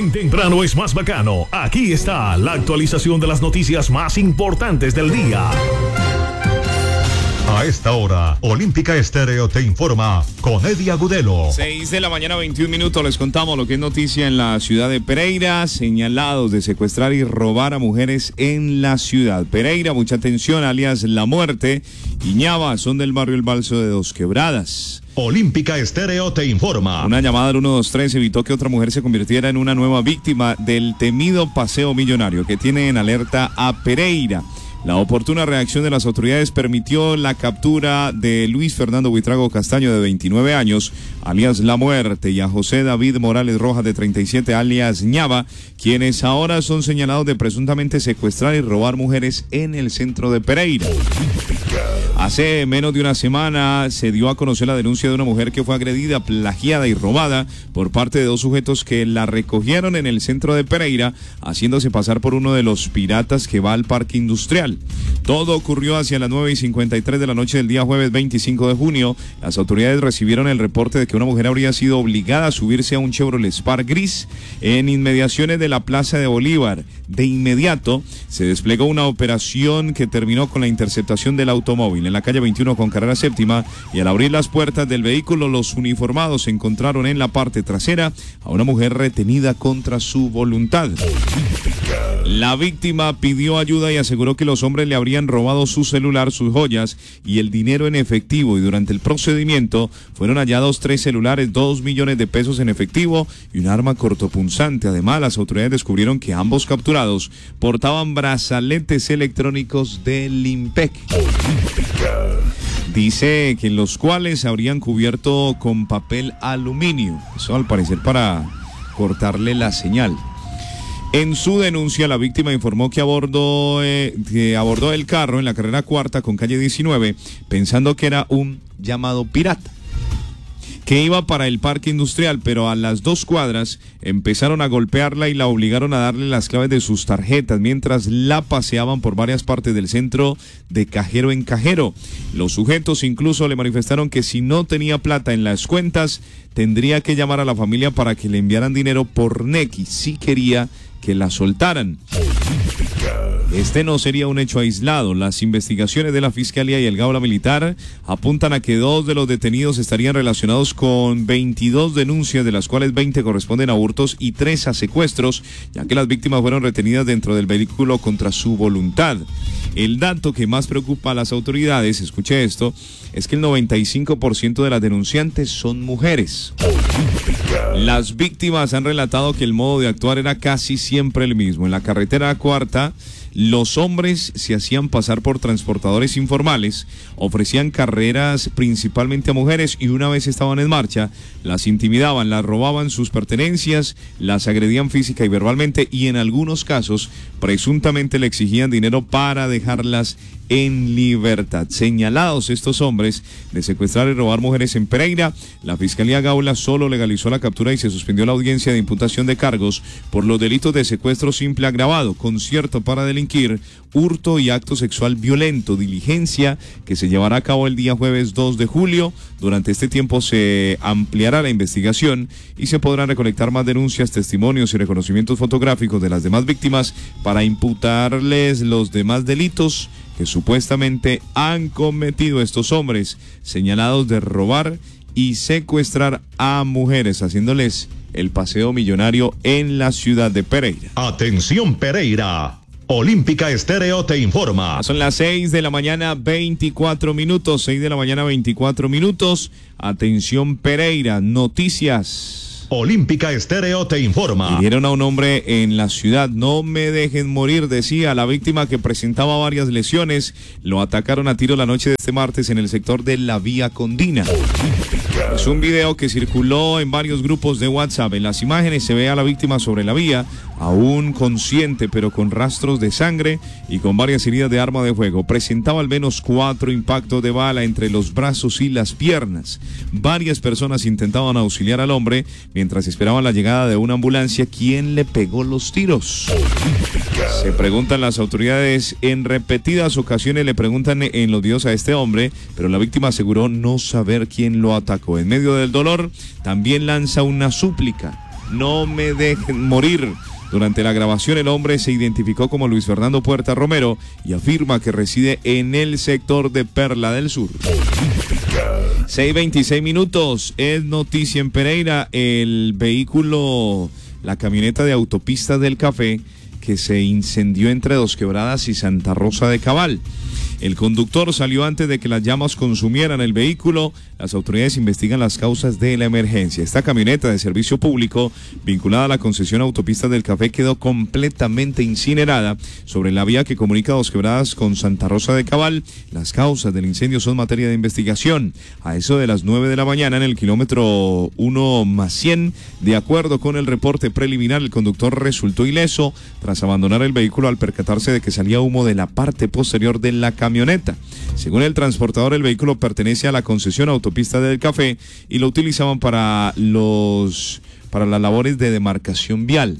En Temprano es más bacano. Aquí está la actualización de las noticias más importantes del día. A esta hora, Olímpica Estéreo te informa con Eddie Agudelo. 6 de la mañana, 21 minutos. Les contamos lo que es noticia en la ciudad de Pereira. Señalados de secuestrar y robar a mujeres en la ciudad. Pereira, mucha atención, alias La Muerte. Iñaba, son del barrio El Balso de Dos Quebradas. Olímpica Estéreo te informa. Una llamada al 123 evitó que otra mujer se convirtiera en una nueva víctima del temido paseo millonario que tiene en alerta a Pereira. La oportuna reacción de las autoridades permitió la captura de Luis Fernando Buitrago Castaño, de 29 años, alias La Muerte, y a José David Morales Rojas, de 37, alias Ñaba, quienes ahora son señalados de presuntamente secuestrar y robar mujeres en el centro de Pereira. Hace menos de una semana se dio a conocer la denuncia de una mujer que fue agredida, plagiada y robada por parte de dos sujetos que la recogieron en el centro de Pereira, haciéndose pasar por uno de los piratas que va al parque industrial. Todo ocurrió hacia las 9:53 de la noche del día jueves 25 de junio. Las autoridades recibieron el reporte de que una mujer habría sido obligada a subirse a un Chevrolet Spark gris en inmediaciones de la Plaza de Bolívar. De inmediato se desplegó una operación que terminó con la interceptación del automóvil en la calle 21 con carrera séptima, y al abrir las puertas del vehículo, los uniformados encontraron en la parte trasera a una mujer retenida contra su voluntad. La víctima pidió ayuda y aseguró que los hombres le habrían robado su celular, sus joyas y el dinero en efectivo, y durante el procedimiento fueron hallados 3 celulares, 2 millones de pesos en efectivo y un arma cortopunzante. Además, las autoridades descubrieron que ambos capturados portaban brazaletes electrónicos del IMPEC. Dice que los cuales se habrían cubierto con papel aluminio, eso al parecer para cortarle la señal. En su denuncia, la víctima informó que abordó el carro en la carrera cuarta con calle 19, pensando que era un llamado pirata, que iba para el parque industrial, pero a las 2 cuadras empezaron a golpearla y la obligaron a darle las claves de sus tarjetas mientras la paseaban por varias partes del centro de cajero en cajero. Los sujetos incluso le manifestaron que si no tenía plata en las cuentas, tendría que llamar a la familia para que le enviaran dinero por Nequi si quería que la soltaran. Este no sería un hecho aislado. Las investigaciones de la Fiscalía y el Gaula Militar apuntan a que 2 de los detenidos estarían relacionados con 22 denuncias, de las cuales 20 corresponden a hurtos y 3 a secuestros, ya que las víctimas fueron retenidas dentro del vehículo contra su voluntad. El dato que más preocupa a las autoridades, escuche esto, es que el 95% de las denunciantes son mujeres. Las víctimas han relatado que el modo de actuar era casi siempre el mismo. En la carretera cuarta, los hombres se hacían pasar por transportadores informales, ofrecían carreras principalmente a mujeres y una vez estaban en marcha, las intimidaban, las robaban sus pertenencias, las agredían física y verbalmente y en algunos casos presuntamente le exigían dinero para dejarlas en libertad. Señalados estos hombres de secuestrar y robar mujeres en Pereira, la Fiscalía Gaula solo legalizó la captura y se suspendió la audiencia de imputación de cargos por los delitos de secuestro simple agravado, concierto para delinquir, hurto y acto sexual violento, diligencia que se llevará a cabo el día jueves 2 de julio. Durante este tiempo se ampliará la investigación y se podrán recolectar más denuncias, testimonios y reconocimientos fotográficos de las demás víctimas para imputarles los demás delitos que supuestamente han cometido estos hombres, señalados de robar y secuestrar a mujeres, haciéndoles el paseo millonario en la ciudad de Pereira. Atención Pereira, Olímpica Estéreo te informa. Son las 6 de la mañana 24 minutos, 6 de la mañana 24 minutos. Atención Pereira, noticias. Olímpica Estéreo te informa. Hirieron a un hombre en la ciudad. No me dejen morir, decía la víctima, que presentaba varias lesiones. Lo atacaron a tiro la noche de este martes en el sector de la Vía Condina. Es un video que circuló en varios grupos de WhatsApp. En las imágenes se ve a la víctima sobre la vía, aún consciente pero con rastros de sangre y con varias heridas de arma de fuego. Presentaba al menos 4 impactos de bala entre los brazos y las piernas. Varias personas intentaban auxiliar al hombre mientras esperaban la llegada de una ambulancia. ¿Quién le pegó los tiros? Se preguntan las autoridades. En repetidas ocasiones le preguntan en los videos a este hombre, pero la víctima aseguró no saber quién lo atacó. En medio del dolor, también lanza una súplica. no me dejen morir. Durante la grabación, el hombre se identificó como Luis Fernando Puerta Romero y afirma que reside en el sector de Perla del Sur. 6:26 minutos. Es noticia en Pereira. El vehículo, la camioneta de Autopistas del Café, que se incendió entre Dos Quebradas y Santa Rosa de Cabal. El conductor salió antes de que las llamas consumieran el vehículo. Las autoridades investigan las causas de la emergencia. Esta camioneta de servicio público, vinculada a la concesión Autopistas del Café, quedó completamente incinerada sobre la vía que comunica Dos Quebradas con Santa Rosa de Cabal. Las causas del incendio son materia de investigación. A eso de las 9 de la mañana, en el kilómetro 1+100, de acuerdo con el reporte preliminar, el conductor resultó ileso tras abandonar el vehículo al percatarse de que salía humo de la parte posterior de la camioneta. Según el transportador, el vehículo pertenece a la concesión Autopista del Café y lo utilizaban para las labores de demarcación vial.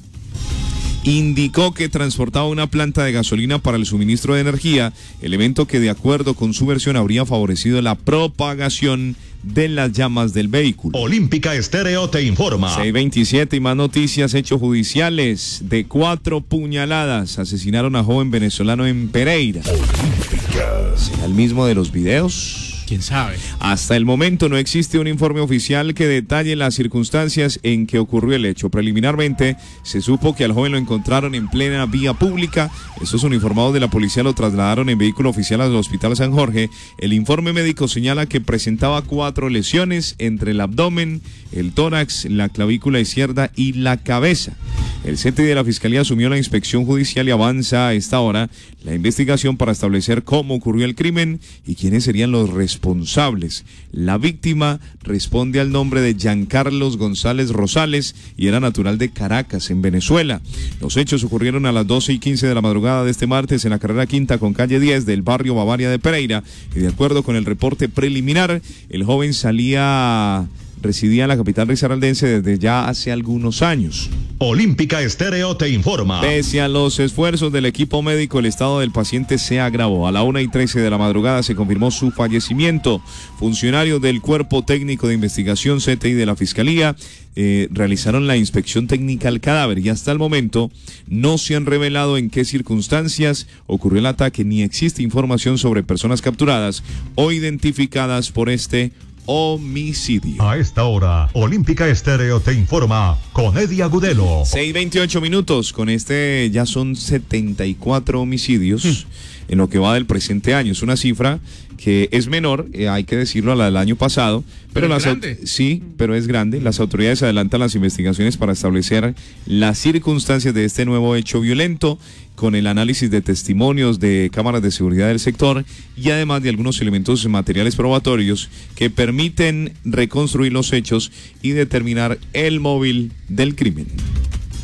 Indicó que transportaba una planta de gasolina para el suministro de energía, elemento que de acuerdo con su versión habría favorecido la propagación de las llamas del vehículo. Olímpica Estéreo te informa. 6:27 y más noticias. Hechos judiciales. De 4 puñaladas asesinaron a joven venezolano en Pereira. ¿Será el mismo de los videos? ¿Quién sabe? Hasta el momento no existe un informe oficial que detalle las circunstancias en que ocurrió el hecho. Preliminarmente se supo que al joven lo encontraron en plena vía pública. Estos uniformados de la policía lo trasladaron en vehículo oficial al Hospital San Jorge. El informe médico señala que presentaba 4 lesiones entre el abdomen, el tórax, la clavícula izquierda y la cabeza. El CTI de la Fiscalía asumió la inspección judicial y avanza a esta hora la investigación para establecer cómo ocurrió el crimen y quiénes serían los responsables. La víctima responde al nombre de Giancarlos González Rosales y era natural de Caracas, en Venezuela. Los hechos ocurrieron a las 12:15 de la madrugada de este martes en la carrera quinta con calle 10 del barrio Bavaria de Pereira, y de acuerdo con el reporte preliminar, el joven residía en la capital risaraldense desde ya hace algunos años. Olímpica Estéreo te informa. Pese a los esfuerzos del equipo médico, el estado del paciente se agravó. A la 1:13 de la madrugada se confirmó su fallecimiento. Funcionarios del Cuerpo Técnico de Investigación CTI de la Fiscalía realizaron la inspección técnica al cadáver y hasta el momento no se han revelado en qué circunstancias ocurrió el ataque, ni existe información sobre personas capturadas o identificadas por este homicidio. A esta hora, Olímpica Estéreo te informa con Eddie Agudelo. 6:28 minutos. Con este ya son 74 homicidios en lo que va del presente año. Es una cifra que es menor, hay que decirlo, a la del año pasado. Pero es grande. Sí, pero es grande. Las autoridades adelantan las investigaciones para establecer las circunstancias de este nuevo hecho violento, con el análisis de testimonios de cámaras de seguridad del sector y además de algunos elementos materiales probatorios que permiten reconstruir los hechos y determinar el móvil del crimen.